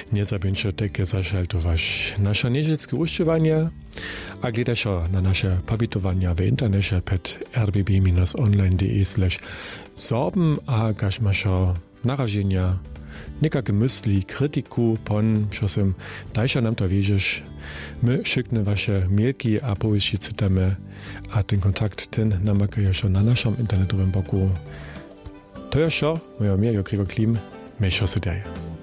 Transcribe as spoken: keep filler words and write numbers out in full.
Nie zabieńcie takie zašaltować nasze niedzielskie uszczewanie, a gledasz na nasze pobytowania w internecie pod r b b online kropka d e slash sorben, a gaś masz narażenia, niekake myśli, krytyku, pon, czasem dajże nam to wiedzieć. My szykne wasze mailki, a powiedzcie cytamy, a ten kontakt ten namakają się na naszym internetowym boku. To jest moje imię, Gregor Klim, mniejsza się daje.